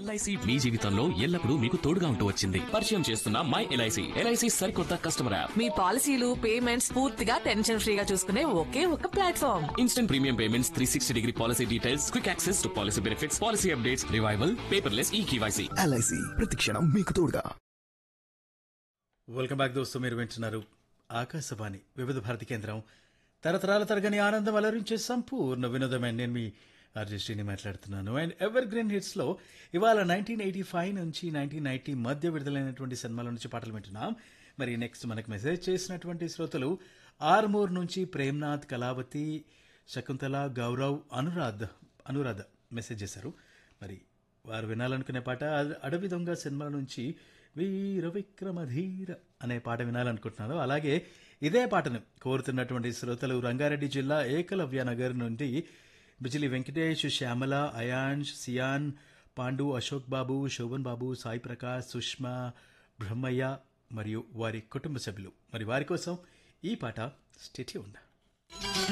LIC మీ జీవితంలో ఎల్లప్పుడూ మీకు తోడుగా ఉంటూ వచ్చింది. పరిచయం చేస్తున్న మై ఎల్ఐసి. ఎల్ఐసి సరికొత్త కస్టమర్ యాప్. మీ పాలసీలు పేమెంట్స్ పూర్తిగా టెన్షన్ ఫ్రీగా చూసుకునే ఒకే ఒక platform. Instant premium payments, 360 degree policy details, quick access to policy benefits, policy updates, revival, paperless eKYC. LIC ప్రతిక్షణం మీకు తోడుగా. వెల్కమ్ బ్యాక్ దోస్తు. మీరు వింటున్నారు ఆకాశవాణి వివిధ భారతి కేంద్రం. తరతరాల తరగని ఆనందం అలరించే సంపూర్ణ వినోదమైన నేను మీ ఆర్జెస్టీని మాట్లాడుతున్నాను. అండ్ ఎవర్ గ్రీన్ హిట్స్లో ఇవాళ 1985 నుంచి 1990 మధ్య విడుదలైనటువంటి సినిమాల నుంచి పాటలు వింటున్నాం. మరి నెక్స్ట్ మనకు మెసేజ్ చేసినటువంటి శ్రోతలు ఆర్మూర్ నుంచి ప్రేమ్నాథ్, కళావతి, శకుంతల, గౌరవ్, అనురాధ మెసేజ్ చేశారు. మరి వారు వినాలనుకునే పాట అడవి దొంగ సినిమా నుంచి వీర విక్రమధీర అనే పాట వినాలనుకుంటున్నారు. అలాగే ఇదే పాటను కోరుతున్నటువంటి శ్రోతలు రంగారెడ్డి జిల్లా ఏకలవ్య నగర్ నుండి బిజిలి వెంకటేష్, శ్యామల, అయాన్ష్, సియాన్, పాండు, అశోక్ బాబు, శోభన్ బాబు, సాయి ప్రకాష్, సుష్మా, బ్రహ్మయ్య మరియు వారి కుటుంబ సభ్యులు. మరి వారి కోసం ఈ పాట స్టే ట్యూన్డ్.